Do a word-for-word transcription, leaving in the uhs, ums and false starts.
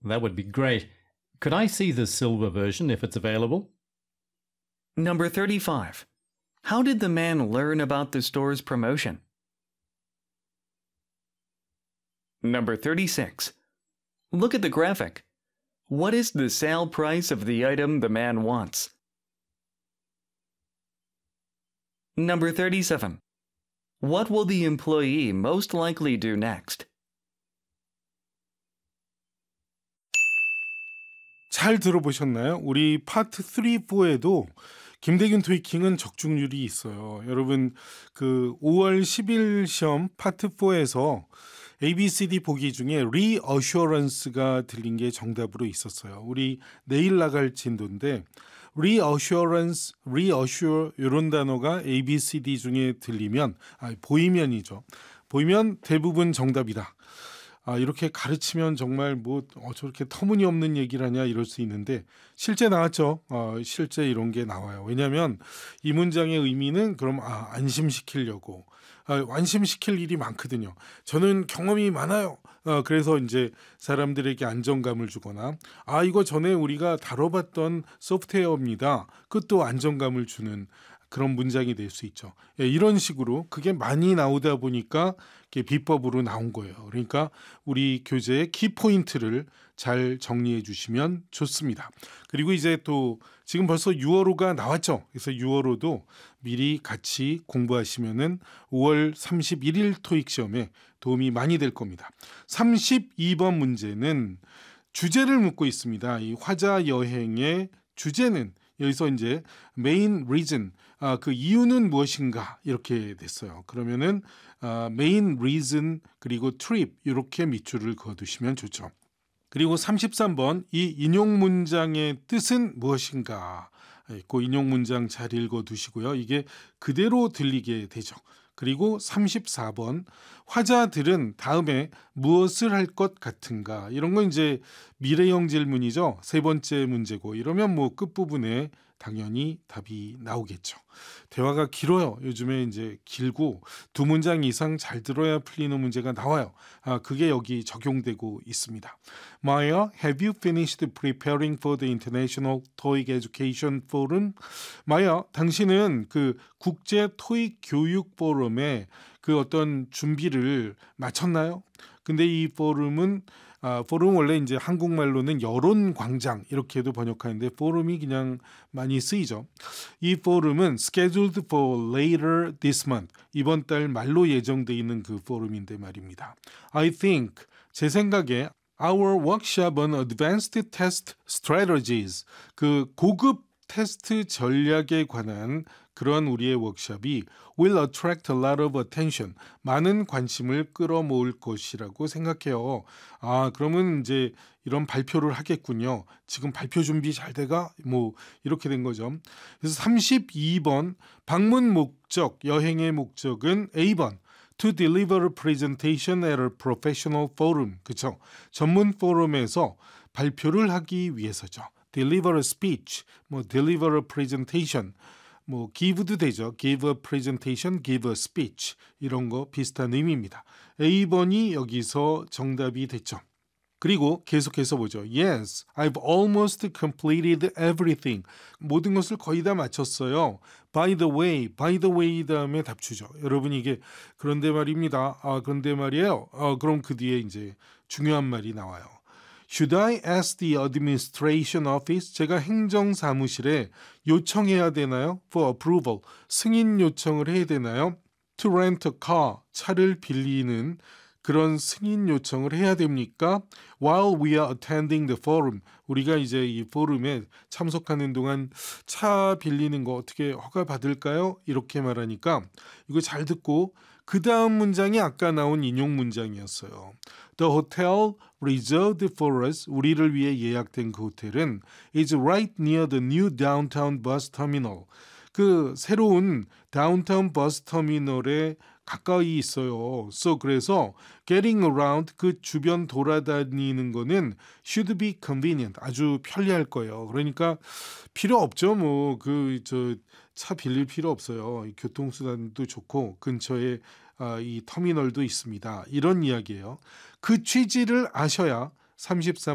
That would be great. Could I see the silver version if it's available? Number thirty-five. How did the man learn about the store's promotion? Number thirty-six. Look at the graphic. What is the sale price of the item the man wants? Number thirty-seven. What will the employee most likely do next? 잘 들어보셨나요? 우리 파트 삼, 사에도 김대균 토익킹은 적중률이 있어요. 여러분 그 오월 십일 시험 파트 사에서 A, B, C, D 보기 중에 reassurance가 들린 게 정답으로 있었어요. 우리 내일 나갈 진도인데 reassurance, reassure 이런 단어가 A, B, C, D 중에 들리면 아, 보이면이죠. 보이면 대부분 정답이다. 아, 이렇게 가르치면 정말 뭐 어, 저렇게 터무니없는 얘기를 하냐 이럴 수 있는데 실제 나왔죠. 어, 실제 이런 게 나와요. 왜냐하면 이 문장의 의미는 그럼 아, 안심시키려고 아, 안심시킬 일이 많거든요. 저는 경험이 많아요. 어, 그래서 이제 사람들에게 안정감을 주거나 아 이거 전에 우리가 다뤄봤던 소프트웨어입니다. 그것도 안정감을 주는 그런 문장이 될 수 있죠. 예, 이런 식으로 그게 많이 나오다 보니까 비법으로 나온 거예요. 그러니까 우리 교재의 키포인트를 잘 정리해 주시면 좋습니다. 그리고 이제 또 지금 벌써 유월호가 나왔죠. 그래서 유월호도 미리 같이 공부하시면은 오월 삼십일일 토익 시험에 도움이 많이 될 겁니다. 삼십이 번 문제는 주제를 묻고 있습니다. 이 화자 여행의 주제는 여기서 이제 main reason, 아, 그 이유는 무엇인가 이렇게 됐어요. 그러면은 아, main reason 그리고 trip 이렇게 밑줄을 그어두시면 좋죠. 그리고 삼십삼 번 이 인용 문장의 뜻은 무엇인가? 그 인용 문장 잘 읽어두시고요. 이게 그대로 들리게 되죠. 그리고 삼십사 번 화자들은 다음에 무엇을 할 것 같은가? 이런 건 이제 미래형 질문이죠. 세 번째 문제고 이러면 뭐 끝부분에 당연히 답이 나오겠죠. 대화가 길어요. 요즘에 이제 길고 두 문장 이상 잘 들어야 풀리는 문제가 나와요. 아, 그게 여기 적용되고 있습니다. Maya, have you finished preparing for the International TOEIC Education Forum? 마야, 당신은 그 국제 토익 교육 포럼에 그 어떤 준비를 마쳤나요? 근데 이 포럼은 아, 포럼 원래 이제 한국말로는 여론 광장 이렇게도 번역하는데 포럼이 그냥 많이 쓰이죠. 이 포럼은 scheduled for later this month. 이번 달 말로 예정돼 있는 그 포럼인데 말입니다. I think 제 생각에 our workshop on advanced test strategies 그 고급 테스트 전략에 관한 그런 우리의 워크숍이 will attract a lot of attention. 많은 관심을 끌어모을 것이라고 생각해요. 아, 그러면 이제 이런 발표를 하겠군요. 지금 발표 준비 잘 돼가? 뭐 이렇게 된 거죠. 그래서 삼십이 번 방문 목적, 여행의 목적은 A 번. To deliver a presentation at a professional forum. 그렇죠? 전문 포럼에서 발표를 하기 위해서죠. deliver a speech, 뭐 deliver a presentation, 뭐 give도 되죠. give a presentation, give a speech 이런 거 비슷한 의미입니다. A 번이 여기서 정답이 됐죠. 그리고 계속해서 보죠. Yes, I've almost completed everything. 모든 것을 거의 다 마쳤어요. By the way, by the way 다음에 답주죠. 여러분 이게 그런데 말입니다. 아, 그런데 말이에요. 아, 그럼 그 뒤에 이제 중요한 말이 나와요. Should I ask the administration office? 제가 행정사무실에 요청해야 되나요? For approval. 승인 요청을 해야 되나요? To rent a car. 차를 빌리는 그런 승인 요청을 해야 됩니까? While we are attending the forum. 우리가 이제 이 포럼에 참석하는 동안 차 빌리는 거 어떻게 허가 받을까요? 이렇게 말하니까 이거 잘 듣고 그 다음 문장이 아까 나온 인용 문장이었어요. The hotel reserved for us, 우리를 위해 예약된 그 호텔은 is right near the new downtown bus terminal. 그 새로운 다운타운 버스 터미널에 가까이 있어요. So 그래서 getting around 그 주변 돌아다니는 거는 should be convenient. 아주 편리할 거예요. 그러니까 필요 없죠. 뭐 그 저 차 빌릴 필요 없어요. 교통수단도 좋고 근처에 아, 이 터미널도 있습니다. 이런 이야기예요. 그 취지를 아셔야 삼십삼